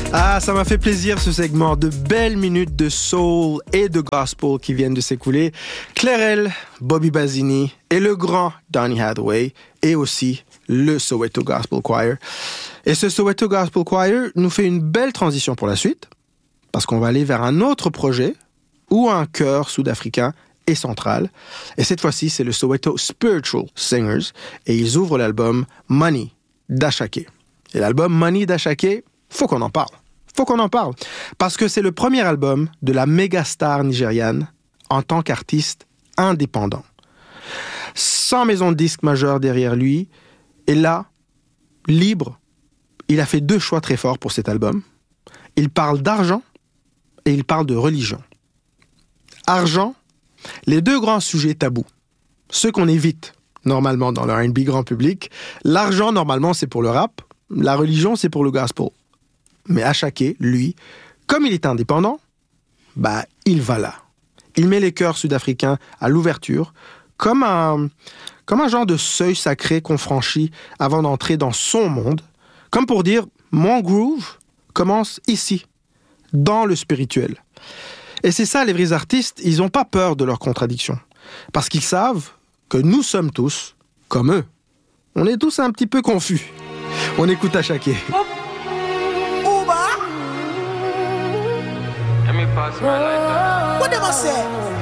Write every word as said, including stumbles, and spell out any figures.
Ah, ça m'a fait plaisir ce segment, de belles minutes de soul et de gospel qui viennent de s'écouler. Clairel, Bobby Bazzini et le grand Donny Hathaway et aussi le Soweto Gospel Choir. Et ce Soweto Gospel Choir nous fait une belle transition pour la suite parce qu'on va aller vers un autre projet ou un chœur sud-africain et central. Et cette fois-ci, c'est le Soweto Spiritual Singers et ils ouvrent l'album Money d'Ashake. Et l'album Money d'Ashake, faut qu'on en parle. Faut qu'on en parle. Parce que c'est le premier album de la méga star nigériane en tant qu'artiste indépendant. Sans maison de disques majeure derrière lui. Et là, libre, il a fait deux choix très forts pour cet album. Il parle d'argent et il parle de religion. Argent, les deux grands sujets tabous. Ceux qu'on évite normalement dans le R and B grand public. L'argent, normalement, c'est pour le rap. La religion, c'est pour le gospel. Mais Ashake, lui, comme il est indépendant, bah, il va là. Il met les chœurs sud-africains à l'ouverture, comme un, comme un genre de seuil sacré qu'on franchit avant d'entrer dans son monde, comme pour dire, mon groove commence ici, dans le spirituel. Et c'est ça, les vrais artistes, ils n'ont pas peur de leurs contradictions, parce qu'ils savent que nous sommes tous comme eux. On est tous un petit peu confus. On écoute Ashake. Let me pass my lighter. What them I say?